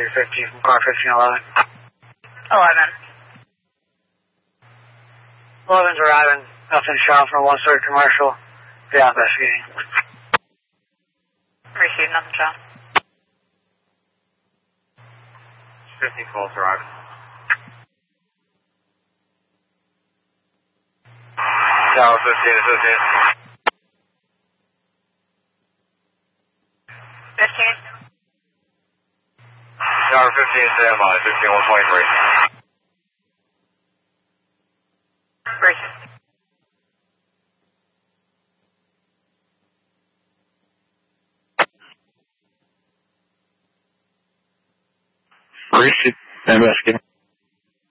315 from car 1511. 11's arriving. Nothing shot from 1-story commercial. Yeah, investigating. Received, nothing shot. 15 calls arriving. Tower 15 associated. 15? Tower 15 standby, 15123. Received. Received. Investigating.